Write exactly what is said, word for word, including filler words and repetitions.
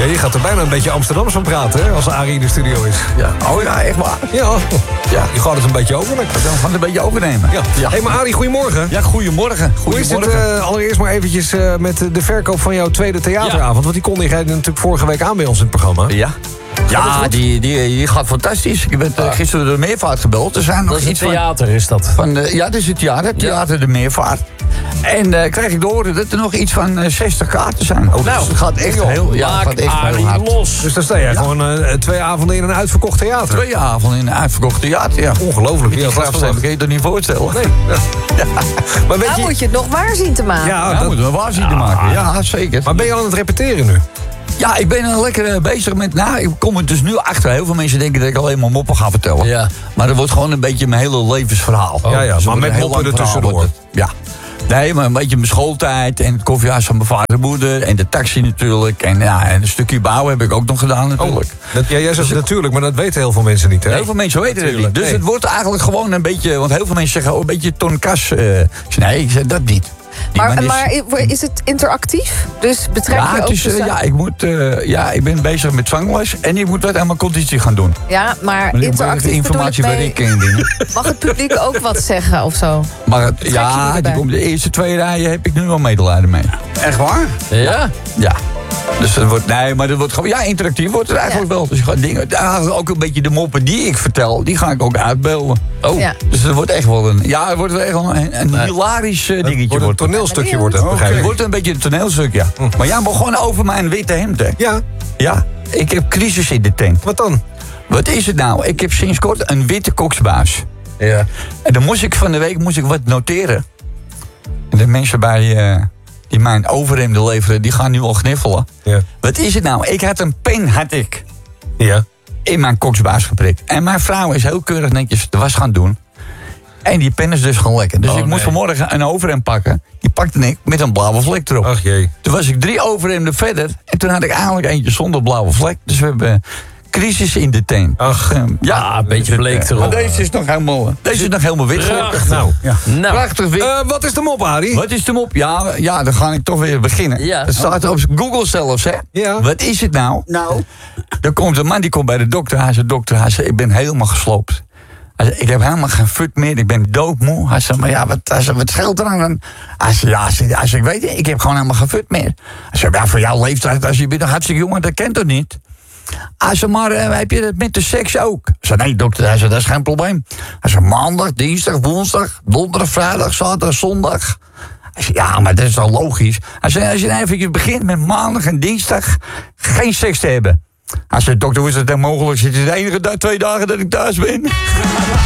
je gaat er bijna een beetje Amsterdams van praten, hè, als Arie in de studio is. Ja. Oh ja, echt waar. Ja, Ja. je gaat het een beetje over. Dan gaan we het een beetje overnemen. Ja. Ja. Hé, maar Arie, goedemorgen. Ja, goedemorgen. Hoe is het Goedemorgen. uh, allereerst maar eventjes uh, met de verkoop van jouw tweede theateravond? Want die kondigde jij natuurlijk vorige week aan bij ons in het programma. Ja. Ja, die, die, die gaat fantastisch. Ik ben uh, gisteren door de Meervaart gebeld. Er zijn nog Dat is iets het theater, van, is dat? van uh, ja, dat is het theater. Theater de Meervaart. En uh, krijg ik te horen dat er nog iets van uh, zestig kaarten zijn. Oh, nou, dus het gaat echt heel, ja, het Maak gaat echt heel Arie hard. los. Dus dan sta jij Ja. gewoon uh, twee avonden in een uitverkocht theater. Twee avonden in een uitverkocht theater, ja. Ongelooflijk. Die Ja, grafsteen kun je toch niet voorstellen? Nee. Ja. Maar, weet Nou je, moet je het nog waar zien te maken. ja, Ja, dat, moeten we waar zien te maken. Ja, zeker. maar ben je al aan het repeteren nu? Ja, ik ben er lekker uh, bezig met... Nou, ik kom er dus nu achter. Heel veel mensen denken dat ik alleen maar moppen ga vertellen. Ja. Maar dat wordt gewoon een beetje mijn hele levensverhaal. Ja, ja, Dus het maar wordt met een heel moppen lang verhaal ertussendoor. wordt het. Ja. Nee, maar een beetje mijn schooltijd en het koffiehuis van mijn vader en moeder... en de taxi natuurlijk. En, ja, en een stukje bouw heb ik ook nog gedaan natuurlijk. Dat, ja, jij zegt natuurlijk, maar dat weten heel veel mensen niet, hè? Heel veel mensen weten het Natuurlijk, niet. Dus nee. het wordt eigenlijk gewoon een beetje... Want heel veel mensen zeggen, oh, een beetje tonkas. Uh, nee, ik zeg dat niet. Die man Maar, is- maar is het interactief? Dus betrek ja, je ook het is, de uh, zang- ja, ik moet, uh, ja, ik ben bezig met zangles en ik moet wat aan mijn conditie gaan doen. Ja, maar Maar ik interactief de informatie bedoel waar ik ik mee, in dingen. mag het publiek ook wat zeggen of zo? Maar het- je ja, die die erbij? komt de eerste twee rijen heb ik nu wel medelijden mee. Echt waar? Ja? Ja. Dus dat wordt, nee, maar dat wordt gewoon, ja, interactief wordt het eigenlijk wel. Dus ik ga dingen, eigenlijk ook een beetje de moppen die ik vertel, die ga ik ook uitbeelden. Oh. Ja. Dus het wordt echt wel een, ja, het wordt wel echt wel een, een hilarisch uh, dingetje. Wordt een wordt het. toneelstukje, wordt het, Het begrijp ik. wordt een beetje een toneelstuk, ja. Maar ja, maar gewoon over mijn witte hemd, hè. Ja, Ja, ik heb crisis in de tent. wat dan? Wat is het nou? Ik heb sinds kort een witte koksbuis. Ja. En dan moest ik van de week moest ik wat noteren. En de mensen bij, uh, die mijn overhemden leveren, die gaan nu al gniffelen. Ja. Wat is het nou? Ik had een pen, had ik, Ja. in mijn koksbuis geprikt. En mijn vrouw is heel keurig netjes de was gaan doen. En die pen is dus gewoon lekker. Dus Oh, ik moest nee. vanmorgen een overhemd pakken. Die pakte ik met een blauwe vlek erop. Ach jee. Toen was ik drie overhemden verder. En toen had ik eigenlijk eentje zonder blauwe vlek. Dus we hebben crisis in de teen. Ach. Ehm, Ja, een beetje bleek Maar erop. deze is nog helemaal, deze is nog helemaal wit. Prachtig. Nou, Ja. Nou. Prachtig wit. Eh, wat is de mop, Arie? Wat is de mop? Ja, ja, dan ga ik toch weer beginnen. Ja. Het staat op Google zelfs, hè? Ja. Wat is het nou? Nou, Er komt een man die komt bij de dokter. Hij zegt, dokter, hij zegt, ik ben helemaal gesloopt. Hij zegt, ik heb helemaal geen fut meer, ik ben doodmoe. Hij zegt, maar ja, wat, hij zegt, wat scheelt er aan dan? Hij zegt, ja, hij zegt, hij zegt, ik weet het, ik heb gewoon helemaal geen fut meer. Hij zegt, ja, voor jouw leeftijd, als je bent nog hartstikke jong, dat kent toch niet? Hij zegt, maar uh, heb je dat met de seks ook? Ik zei, nee, dokter, hij zegt, dat is geen probleem. Hij zegt, maandag, dinsdag, woensdag, donderdag, vrijdag, zaterdag, zondag. Hij zegt, ja, maar dat is al logisch. Hij zegt, als je nou even begint met maandag en dinsdag geen seks te hebben. Hij zegt, dokter, hoe is dat dan mogelijk? Het is de enige da- twee dagen dat ik thuis ben.